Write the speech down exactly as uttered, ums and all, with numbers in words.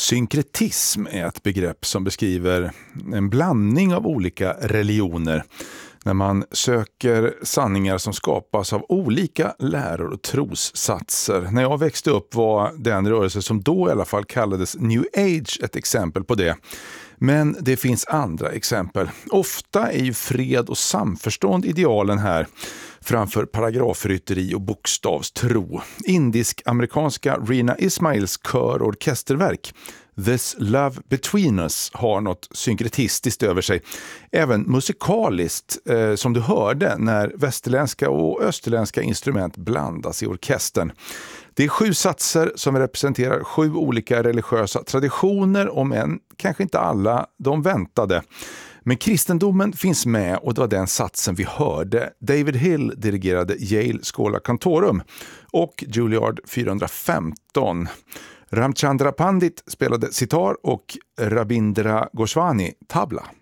Synkretism är ett begrepp som beskriver en blandning av olika religioner när man söker sanningar som skapas av olika läror och trossatser. När jag växte upp var den rörelse som då i alla fall kallades New Age ett exempel på det. Men det finns andra exempel. Ofta är ju fred och samförstånd idealen här framför paragrafrytteri och bokstavstro. Indisk-amerikanska Rina Ismails kör- och orkesterverk This Love Between Us har något synkretistiskt över sig. Även musikaliskt, eh, som du hörde när västerländska och österländska instrument blandas i orkestern. Det är sju satser som representerar sju olika religiösa traditioner, om än kanske inte alla de väntade. Men kristendomen finns med och det var den satsen vi hörde. David Hill dirigerade Yale Schola Cantorum och Juilliard fyrahundrafemton. Ramchandra Pandit spelade sitar och Rabindra Goswami tabla.